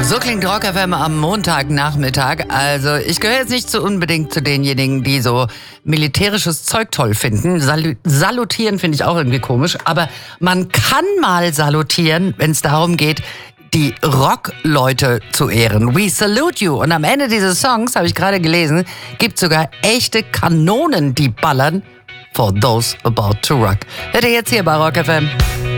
So klingt Rock FM am Montagnachmittag. Also ich gehöre jetzt nicht unbedingt zu denjenigen, die so militärisches Zeug toll finden. Salutieren finde ich auch irgendwie komisch. Aber man kann mal salutieren, wenn es darum geht, die Rockleute zu ehren. We salute you. Und am Ende dieses Songs, habe ich gerade gelesen, gibt sogar echte Kanonen, die ballern. For those about to rock. Hört ihr jetzt hier bei Rock FM.